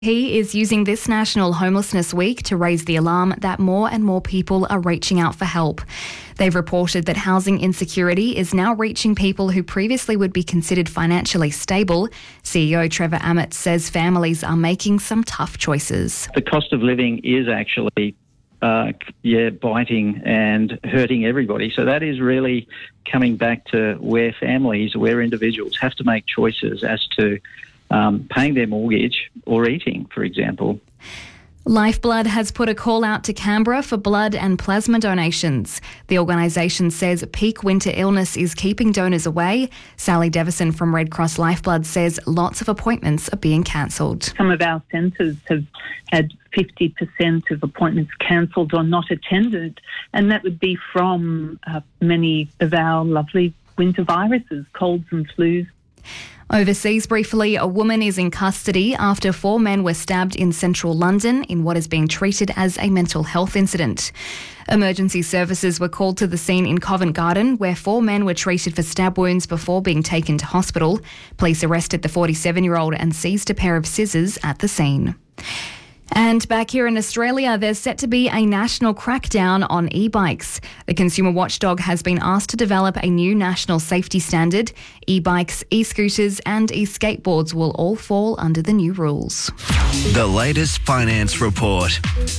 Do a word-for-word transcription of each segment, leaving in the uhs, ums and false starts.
He is using this National Homelessness Week to raise the alarm that more and more people are reaching out for help. They've reported that housing insecurity is now reaching people who previously would be considered financially stable. C E O Trevor Ammett says families are making some tough choices. The cost of living is actually uh, yeah, biting and hurting everybody. So that is really coming back to where families, where individuals have to make choices as to Um, paying their mortgage or eating, for example. Lifeblood has put a call out to Canberra for blood and plasma donations. The organisation says peak winter illness is keeping donors away. Sally Devison from Red Cross Lifeblood says lots of appointments are being cancelled. Some of our centres have had fifty percent of appointments cancelled or not attended, and that would be from uh, many of our lovely winter viruses, colds and flus. Overseas briefly, a woman is in custody after four men were stabbed in central London in what is being treated as a mental health incident. Emergency services were called to the scene in Covent Garden, where four men were treated for stab wounds before being taken to hospital. Police arrested the forty-seven-year-old and seized a pair of scissors at the scene. And back here in Australia, there's set to be a national crackdown on e-bikes. The consumer watchdog has been asked to develop a new national safety standard. E-bikes, e-scooters and e-skateboards will all fall under the new rules. The latest finance report.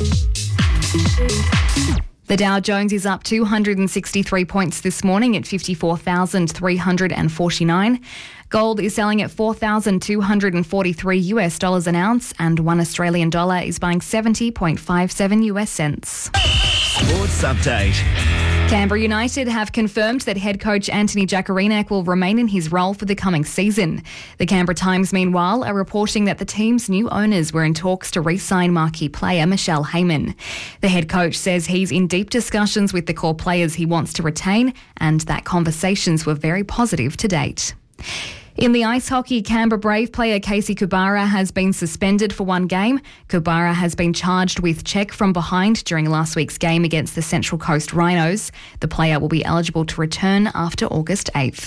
The Dow Jones is up two hundred sixty-three points this morning at fifty-four thousand three hundred forty-nine. Gold is selling at four thousand two hundred forty-three US dollars an ounce, and one Australian dollar is buying seventy point five seven US cents. Sports update. Canberra United have confirmed that head coach Anthony Jacarinak will remain in his role for the coming season. The Canberra Times, meanwhile, are reporting that the team's new owners were in talks to re-sign marquee player Michelle Heyman. The head coach says he's in deep discussions with the core players he wants to retain, and that conversations were very positive to date. In the ice hockey, Canberra Brave player Casey Kubara has been suspended for one game. Kubara has been charged with check from behind during last week's game against the Central Coast Rhinos. The player will be eligible to return after August eighth.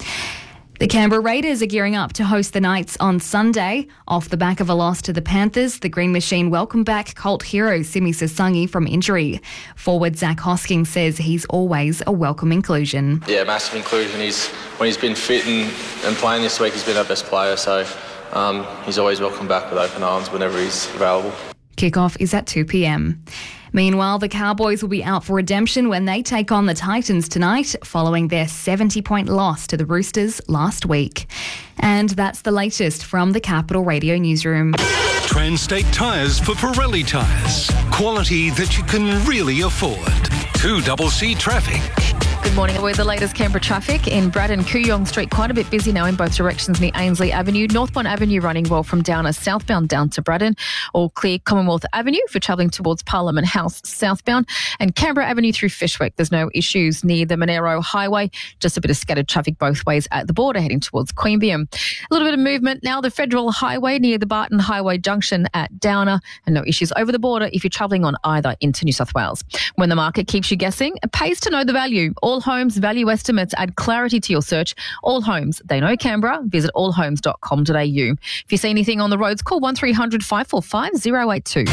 The Canberra Raiders are gearing up to host the Knights on Sunday. Off the back of a loss to the Panthers, the Green Machine welcome back cult hero Simi Sasangi from injury. Forward Zach Hosking says he's always a welcome inclusion. Yeah, massive inclusion. He's when he's been fit and, and playing this week, he's been our best player, so um, he's always welcome back with open arms whenever he's available. Kickoff is at two p.m. Meanwhile, the Cowboys will be out for redemption when they take on the Titans tonight, following their seventy-point loss to the Roosters last week. And that's the latest from the Capital Radio newsroom. Transtate Tyres for Pirelli tyres. Quality that you can really afford. two C C traffic. Good morning. With the latest Canberra traffic in Braddon, Kooyong Street, quite a bit busy now in both directions near Ainsley Avenue. Northbourne Avenue running well from Downer southbound down to Braddon. All clear Commonwealth Avenue for travelling towards Parliament House southbound. And Canberra Avenue through Fishwick. There's no issues near the Monero Highway. Just a bit of scattered traffic both ways at the border heading towards Queanbeyan. A little bit of movement now. The Federal Highway near the Barton Highway Junction at Downer. And no issues over the border if you're travelling on either into New South Wales. When the market keeps you guessing, it pays to know the value. All Homes value estimates add clarity to your search. All Homes, they know Canberra. Visit all homes dot com dot a u. If you see anything on the roads, call one three hundred five four five zero eight two.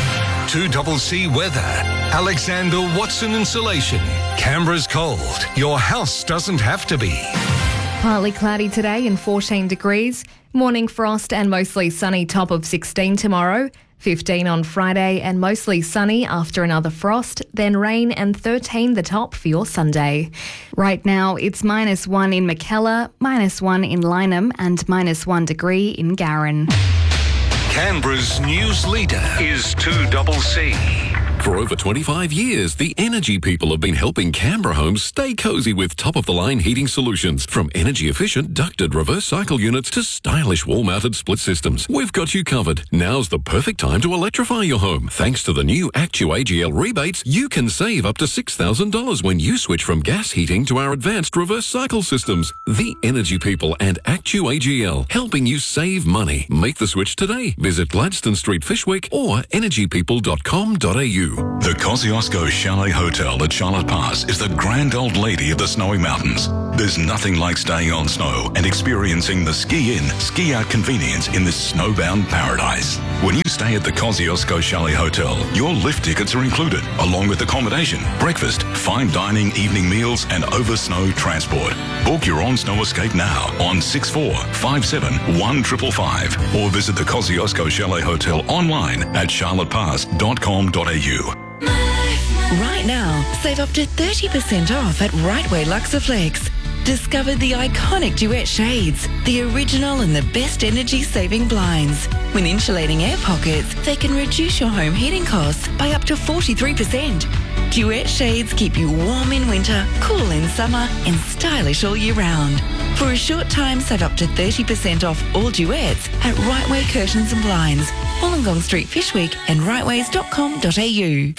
two C C weather. Alexander Watson Insulation. Canberra's cold. Your house doesn't have to be. Partly cloudy today and fourteen degrees. Morning frost and mostly sunny, top of sixteen tomorrow. fifteen on Friday and mostly sunny after another frost, then rain and thirteen the top for your Sunday. Right now it's minus one in Mackellar, minus one in Lyneham and minus one degree in Garran. Canberra's news leader is two C C. For over twenty-five years, the Energy People have been helping Canberra homes stay cosy with top-of-the-line heating solutions. From energy-efficient ducted reverse cycle units to stylish wall-mounted split systems, we've got you covered. Now's the perfect time to electrify your home. Thanks to the new ActuAGL rebates, you can save up to six thousand dollars when you switch from gas heating to our advanced reverse cycle systems. The Energy People and ActuAGL, helping you save money. Make the switch today. Visit Gladstone Street, Fishwick or energy people dot com dot a u. you. The Kosciuszko Chalet Hotel at Charlotte Pass is the grand old lady of the snowy mountains. There's nothing like staying on snow and experiencing the ski-in, ski-out convenience in this snowbound paradise. When you stay at the Kosciuszko Chalet Hotel, your lift tickets are included, along with accommodation, breakfast, fine dining, evening meals, and over-snow transport. Book your own snow escape now on six four five seven one five five five or visit the Kosciuszko Chalet Hotel online at charlotte pass dot com dot a u. Right now, save up to thirty percent off at Rightway Luxaflex. Discover the iconic Duet shades, the original and the best energy-saving blinds. When insulating air pockets, they can reduce your home heating costs by up to forty-three percent. Duet shades keep you warm in winter, cool in summer, and stylish all year round. For a short time, save up to thirty percent off all Duets at Rightway Curtains and Blinds, Wollongong Street, Fishwick, and rightways dot com dot a u.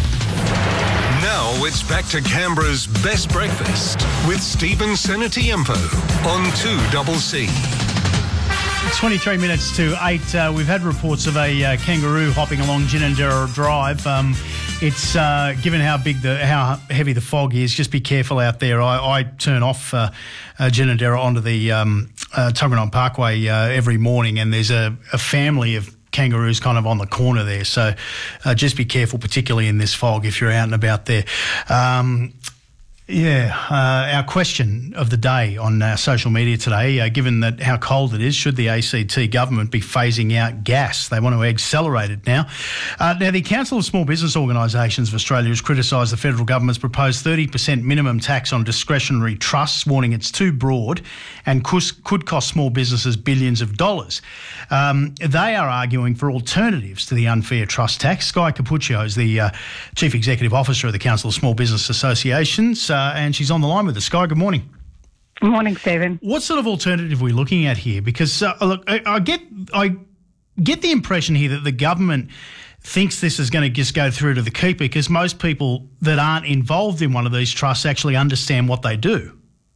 Now it's back to Canberra's Best Breakfast with Stephen Senatiempo on two C C. twenty-three minutes to eight. Uh, we've had reports of a uh, kangaroo hopping along Ginninderra Drive. Um, it's uh, given how big the how heavy the fog is. Just be careful out there. I, I turn off uh, uh, Ginninderra onto the um, uh, Tuggeranong Parkway uh, every morning, and there's a, a family of kangaroos kind of on the corner there. So uh, just be careful, particularly in this fog, if you're out and about there. Um, Yeah, uh, our question of the day on uh, social media today, uh, given that how cold it is, should the A C T government be phasing out gas? They want to accelerate it now. Uh, now, the Council of Small Business Organisations of Australia has criticised the federal government's proposed thirty percent minimum tax on discretionary trusts, warning it's too broad and could cost small businesses billions of dollars. Um, they are arguing for alternatives to the unfair trust tax. Sky Capuccio is the uh, Chief Executive Officer of the Council of Small Business Associations. Uh, and she's on the line with us. Sky, good morning. Good morning, Stephen. What sort of alternative are we looking at here? Because uh, look, I, I get I get the impression here that the government thinks this is going to just go through to the keeper, because most people that aren't involved in one of these trusts actually understand what they do.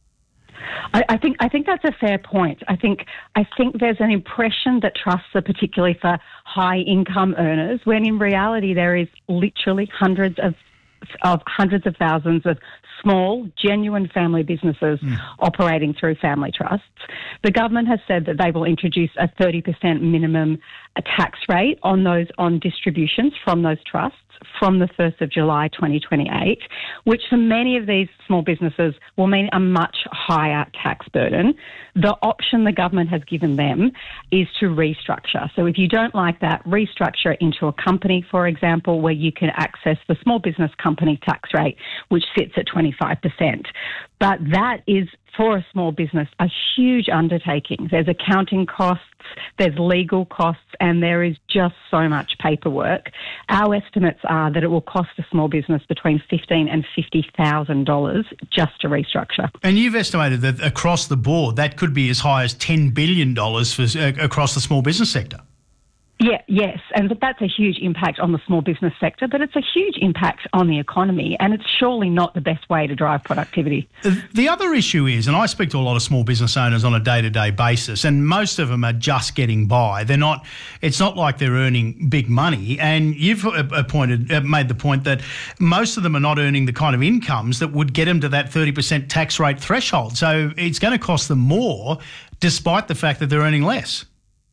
I, I think I think that's a fair point. I think I think there's an impression that trusts are particularly for high income earners, when in reality there is literally hundreds of of hundreds of thousands of small, genuine family businesses mm. operating through family trusts. The government has said that they will introduce a thirty percent minimum tax rate on those on distributions from those trusts from the first of July twenty twenty-eight, which for many of these small businesses will mean a much higher tax burden. The option the government has given them is to restructure. So if you don't like that, restructure into a company, for example, where you can access the small business company tax rate, which sits at twenty-five percent. But that is, for a small business, a huge undertaking. There's accounting costs, there's legal costs, and there is just so much paperwork. Our estimates are that it will cost a small business between fifteen thousand dollars and fifty thousand dollars just to restructure. And you've estimated that across the board, that could be as high as ten billion dollars for, uh, across the small business sector. Yeah, yes, and that's a huge impact on the small business sector, but it's a huge impact on the economy, and it's surely not the best way to drive productivity. The other issue is, and I speak to a lot of small business owners on a day-to-day basis, and most of them are just getting by. They're not. It's not like they're earning big money, and you've appointed, made the point that most of them are not earning the kind of incomes that would get them to that thirty percent tax rate threshold. So it's going to cost them more, despite the fact that they're earning less.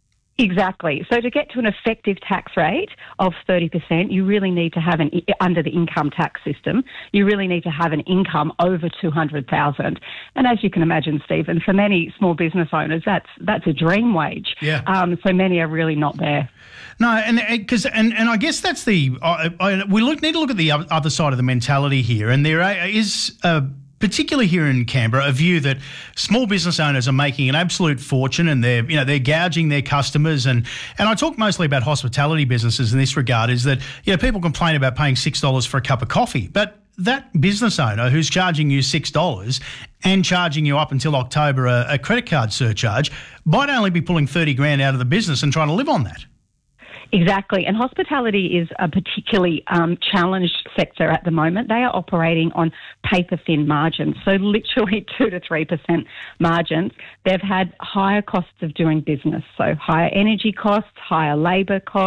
Exactly. So to get to an effective tax rate of thirty percent, you really need to have an, under the income tax system, you really need to have an income over two hundred thousand dollars. And as you can imagine, Stephen, for many small business owners, that's that's a dream wage. Yeah. Um, so many are really not there. No, and because and, and I guess that's the I, I, we look need to look at the other side of the mentality here, and there is a. particularly here in Canberra, a view that small business owners are making an absolute fortune, and they're, you know, they're gouging their customers. And, and I talk mostly about hospitality businesses in this regard, is that, you know, people complain about paying six dollars for a cup of coffee, but that business owner who's charging you six dollars and charging you up until October a, a credit card surcharge might only be pulling thirty grand out of the business and trying to live on that. Exactly. And hospitality is a particularly um, challenged sector at the moment. They are operating on paper-thin margins, so literally two to three percent margins. They've had higher costs of doing business, so higher energy costs, higher labour costs,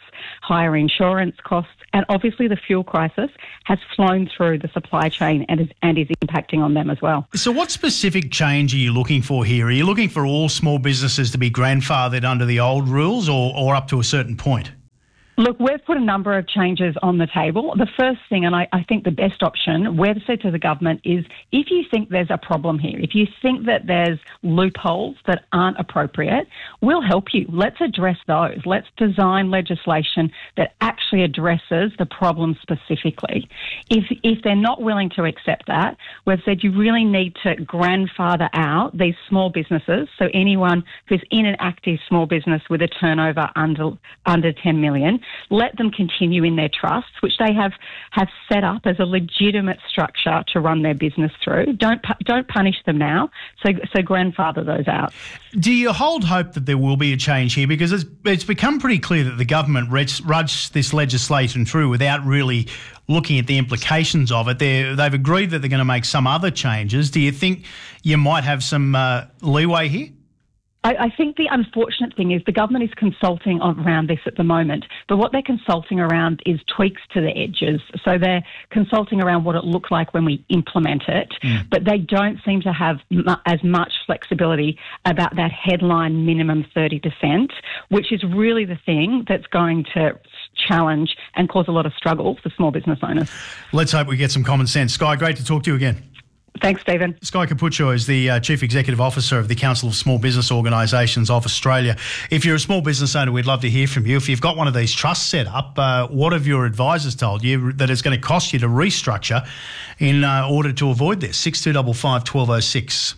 higher insurance costs, and obviously the fuel crisis has flown through the supply chain and is, and is impacting on them as well. So what specific change are you looking for here? Are you looking for all small businesses to be grandfathered under the old rules or, or up to a certain point? Look, we've put a number of changes on the table. The first thing, and I, I think the best option, we've said to the government is if you think there's a problem here, if you think that there's loopholes that aren't appropriate, we'll help you. Let's address those. Let's design legislation that actually addresses the problem specifically. If, if they're not willing to accept that, we've said you really need to grandfather out these small businesses, so anyone who's in an active small business with a turnover under, under ten million, let them continue in their trusts, which they have, have set up as a legitimate structure to run their business through. Don't don't punish them now, so so grandfather those out. Do you hold hope that there will be a change here? Because it's, it's become pretty clear that the government rushed this legislation through without really looking at the implications of it. They're, they've agreed that they're going to make some other changes. Do you think you might have some uh, leeway here? I, I think the unfortunate thing is the government is consulting on, around this at the moment, but what they're consulting around is tweaks to the edges. So they're consulting around what it looks like when we implement it, mm. but they don't seem to have mu- as much flexibility about that headline minimum thirty percent, which is really the thing that's going to challenge and cause a lot of struggle for small business owners. Let's hope we get some common sense. Sky, great to talk to you again. Thanks, Stephen. Sky Capuccio is the uh, Chief Executive Officer of the Council of Small Business Organisations of Australia. If you're a small business owner, we'd love to hear from you. If you've got one of these trusts set up, uh, what have your advisors told you that it's going to cost you to restructure in uh, order to avoid this? six two five five, one two oh six.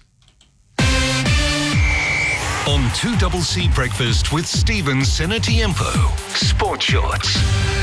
On two C C Breakfast with Stephen Senatiempo. Sport Shorts.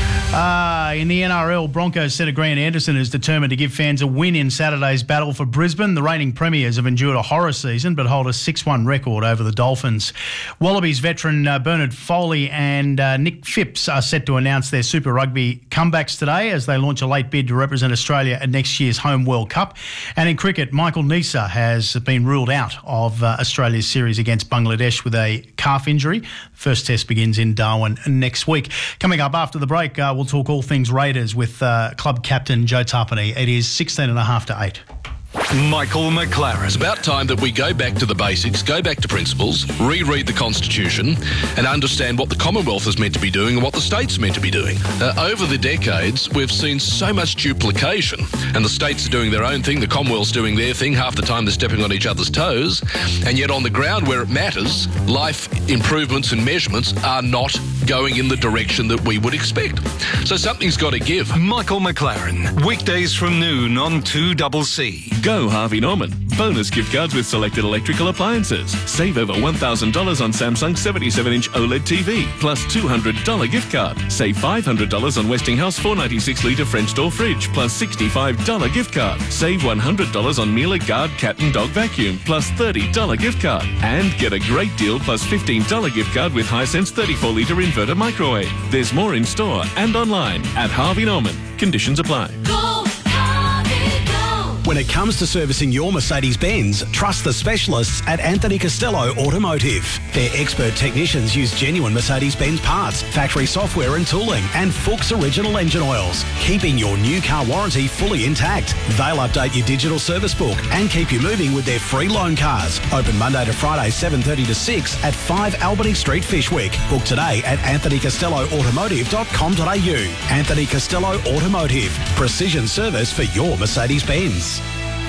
Uh, in the N R L, Broncos centre Grant Anderson is determined to give fans a win in Saturday's battle for Brisbane. The reigning premiers have endured a horror season but hold a six one record over the Dolphins. Wallabies veteran uh, Bernard Foley and uh, Nick Phipps are set to announce their Super Rugby comebacks today as they launch a late bid to represent Australia at next year's Home World Cup. And in cricket, Michael Neser has been ruled out of uh, Australia's series against Bangladesh with a calf injury. First test begins in Darwin next week. Coming up after the break, uh, we'll talk all things Raiders with uh, club captain Joe Tapine. It is sixteen and a half to eight. Michael McLaren. It's about time that we go back to the basics, go back to principles, reread the Constitution and understand what the Commonwealth is meant to be doing and what the state's meant to be doing. Uh, over the decades, we've seen so much duplication and the states are doing their own thing, the Commonwealth's doing their thing, half the time they're stepping on each other's toes, and yet on the ground where it matters, life improvements and measurements are not going in the direction that we would expect. So something's got to give. Michael McLaren, weekdays from noon on two C C. Go Harvey Norman. Bonus gift cards with selected electrical appliances. Save over one thousand dollars on Samsung seventy-seven inch OLED T V. Plus two hundred dollars gift card. Save five hundred dollars on Westinghouse four ninety-six litre French door fridge. Plus sixty-five dollars gift card. Save one hundred dollars on Miele Guard cat and dog vacuum. Plus thirty dollars gift card. And get a great deal plus fifteen dollars gift card with Hisense thirty-four litre inverter microwave. There's more in store and online at Harvey Norman. Conditions apply. Go, Harvey, go. When it comes to servicing your Mercedes-Benz, trust the specialists at Anthony Costello Automotive. Their expert technicians use genuine Mercedes-Benz parts, factory software and tooling, and Fuchs original engine oils, keeping your new car warranty fully intact. They'll update your digital service book and keep you moving with their free loan cars. Open Monday to Friday, seven thirty to six at five Albany Street, Fishwick. Book today at anthony costello automotive dot com dot a u. Anthony Costello Automotive. Precision service for your Mercedes-Benz.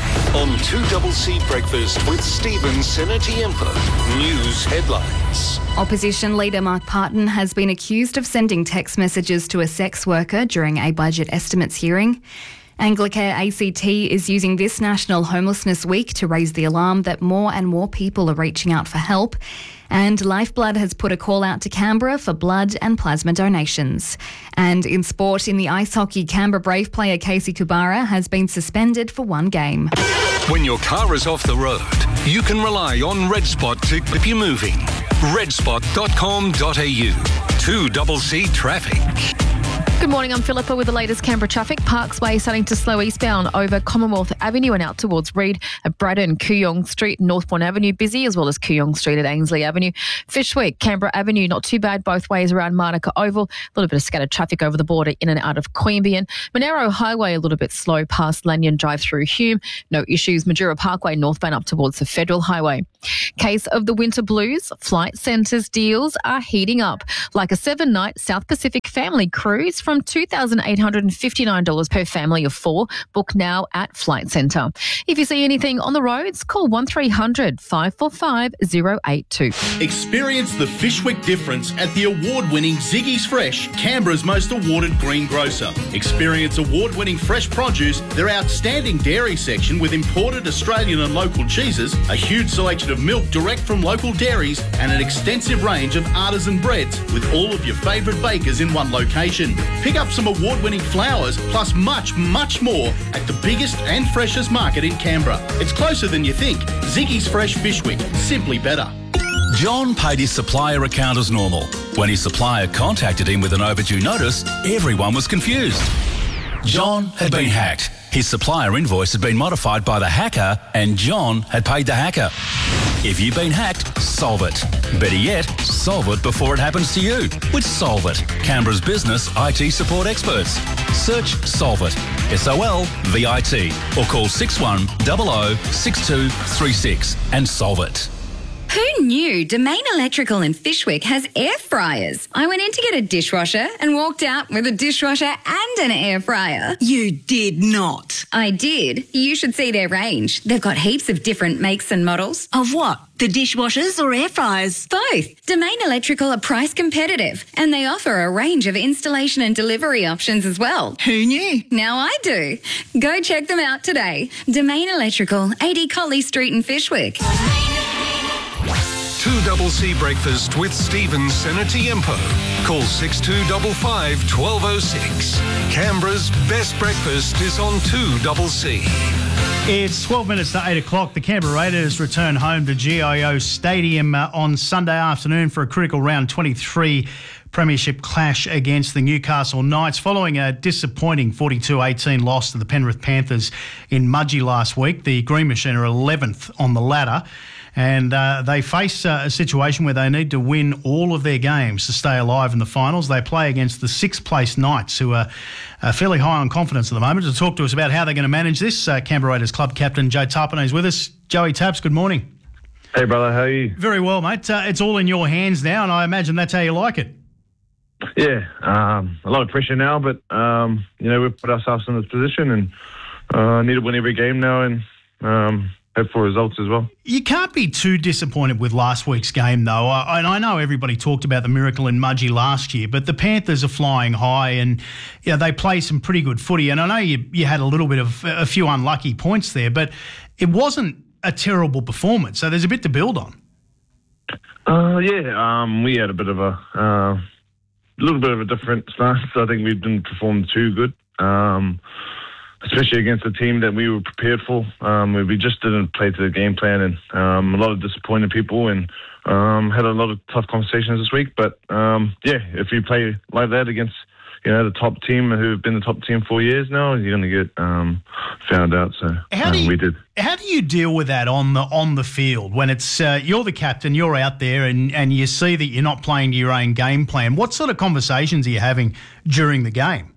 On two C C Breakfast with Stephen Senatiempo. News headlines. Opposition leader Mark Parton has been accused of sending text messages to a sex worker during a budget estimates hearing. Anglicare A C T is using this National Homelessness Week to raise the alarm that more and more people are reaching out for help. And Lifeblood has put a call out to Canberra for blood and plasma donations. And in sport, in the ice hockey, Canberra Brave player Casey Kubara has been suspended for one game. When your car is off the road, you can rely on RedSpot to keep you moving. red spot dot com dot a u. two C C Traffic. Good morning, I'm Philippa with the latest Canberra traffic. Parks Way starting to slow eastbound over Commonwealth Avenue and out towards Reed at Braddon, Kooyong Street, Northbourne Avenue busy, as well as Kooyong Street at Ainsley Avenue. Fishwick, Canberra Avenue, not too bad both ways around Marnica Oval. A little bit of scattered traffic over the border in and out of Queanbeyan. Monaro Highway a little bit slow past Lanyon Drive through Hume. No issues. Majura Parkway northbound up towards the Federal Highway. Case of the winter blues, Flight Centre's deals are heating up. Like a seven-night South Pacific family cruise from two thousand eight hundred fifty-nine dollars per family of four. Book now at Flight Centre. If you see anything on the roads, call one three hundred five four five zero eight two. Experience the Fishwick difference at the award-winning Ziggy's Fresh, Canberra's most awarded greengrocer. Experience award-winning fresh produce, their outstanding dairy section with imported Australian and local cheeses, a huge selection of milk direct from local dairies, and an extensive range of artisan breads with all of your favourite bakers in one location. Pick up some award-winning flowers, plus much, much more at the biggest and freshest market in Canberra. It's closer than you think. Ziggy's Fresh Fishwick. Simply better. John paid his supplier account as normal. When his supplier contacted him with an overdue notice, everyone was confused. John had been hacked. His supplier invoice had been modified by the hacker and John had paid the hacker. If you've been hacked, solve it. Better yet, solve it before it happens to you with Solve It, Canberra's business I T support experts. Search Solve It, S O L V I T, or call six one zero zero six two three six and solve it. Who knew Domain Electrical in Fishwick has air fryers? I went in to get a dishwasher and walked out with a dishwasher and an air fryer. You did not. I did. You should see their range. They've got heaps of different makes and models. Of what? The dishwashers or air fryers? Both. Domain Electrical are price competitive and they offer a range of installation and delivery options as well. Who knew? Now I do. Go check them out today. Domain Electrical, eighty Colley Street in Fishwick. two double C Breakfast with Stephen Senatiempo. Call six two five five one two oh six. Canberra's best breakfast is on two double C. It's twelve minutes to eight o'clock. The Canberra Raiders return home to G I O Stadium uh, on Sunday afternoon for a critical round twenty-three premiership clash against the Newcastle Knights following a disappointing forty-two eighteen loss to the Penrith Panthers in Mudgee last week. The Green Machine are eleventh on the ladder. And uh, they face uh, a situation where they need to win all of their games to stay alive in the finals. They play against the sixth-place Knights, who are uh, fairly high on confidence at the moment. To talk to us about how they're going to manage this, uh, Canberra Raiders club captain Joe Tapine is with us. Joey Taps, good morning. Hey, brother, how are you? Very well, mate. Uh, it's all in your hands now, and I imagine that's how you like it. Yeah, um, a lot of pressure now, but, um, you know, we've put ourselves in this position and uh, need to win every game now and... Um, hope for results as well. You can't be too disappointed with last week's game, though. I, and I know everybody talked about the miracle in Mudgee last year, but the Panthers are flying high and you know, they play some pretty good footy. And I know you, you had a little bit of a few unlucky points there, but it wasn't a terrible performance. So there's a bit to build on. Uh, yeah, um, we had a bit of a uh, little bit of a different start. So I think we didn't perform too good. Um, especially against a team that we were prepared for. Um, we just didn't play to the game plan and um, a lot of disappointed people and um, had a lot of tough conversations this week. But, um, yeah, if you play like that against, you know, the top team who've been the top team for years now, you're going to get um, found out. So how do um, you, we did. How do you deal with that on the on the field when it's uh, you're the captain, you're out there and, and you see that you're not playing to your own game plan? What sort of conversations are you having during the game?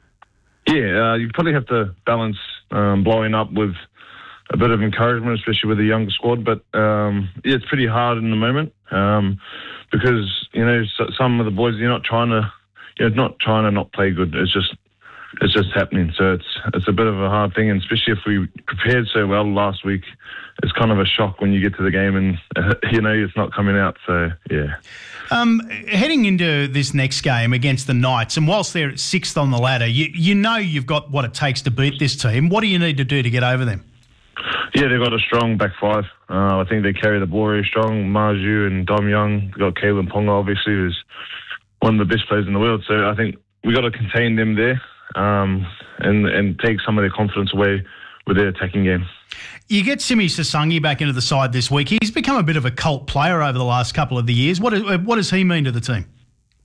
Yeah, uh, you probably have to balance um, blowing up with a bit of encouragement, especially with a younger squad. But um, yeah, it's pretty hard in the moment um, because you know some of the boys, you're not trying to, you're not trying to not play good. It's just, it's just happening. So it's it's a bit of a hard thing, and especially if we prepared so well last week, it's kind of a shock when you get to the game and uh, you know it's not coming out. So yeah. Um, heading into this next game against the Knights, and whilst they're sixth on the ladder, you, you know you've got what it takes to beat this team. What do you need to do to get over them? Yeah, they've got a strong back five. Uh, I think they carry the ball very strong. Marju and Dom Young. They've got Kalen Ponga, obviously, who's one of the best players in the world. So I think we've got to contain them there um, and, and take some of their confidence away with their attacking game. You get Simi Sasangi back into the side this week. He's become a bit of a cult player over the last couple of the years. What, what does he mean to the team?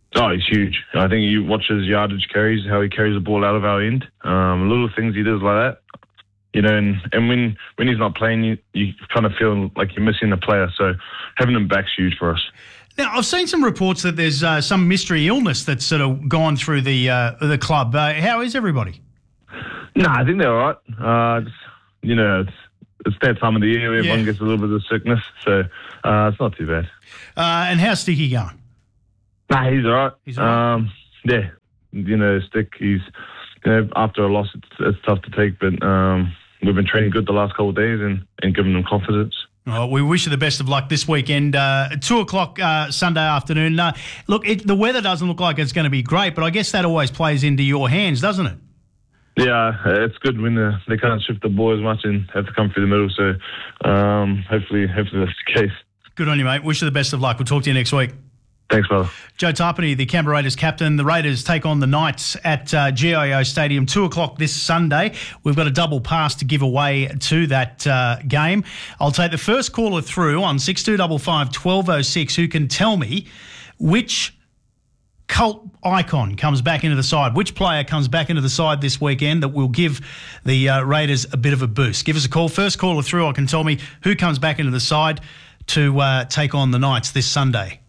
Oh, he's huge. I think you watch his yardage carries, how he carries the ball out of our end. Um, little things he does like that. You know, and, and when, when he's not playing, you, you kind of feel like you're missing a player. So having him back's huge for us. Now, I've seen some reports that there's uh, some mystery illness that's sort of gone through the uh, the club. Uh, how is everybody? No, I think they're all right. Uh, it's, you know, it's, it's that time of the year. Everyone yeah. gets a little bit of sickness, so uh, it's not too bad. Uh, and how's Sticky going? Nah, he's all right. He's all right. Um, yeah, you know, Stick, he's, you know, after a loss, it's, it's tough to take, but um, we've been training good the last couple of days and, and giving them confidence. Oh, we wish you the best of luck this weekend. Uh, two o'clock uh, Sunday afternoon. Uh, look, it, the weather doesn't look like it's going to be great, but I guess that always plays into your hands, doesn't it? Yeah, it's good when uh, they can't shift the ball as much and have to come through the middle. So um, hopefully, hopefully that's the case. Good on you, mate. Wish you the best of luck. We'll talk to you next week. Thanks, brother. Joe Tarpany, the Canberra Raiders captain. The Raiders take on the Knights at uh, G I O Stadium, two o'clock this Sunday. We've got a double pass to give away to that uh, game. I'll take the first caller through on six two five five, one two oh six who can tell me which cult icon comes back into the side, which player comes back into the side this weekend that will give the uh, Raiders a bit of a boost. Give us a call. First caller through, I can tell me who comes back into the side to uh, take on the Knights this Sunday.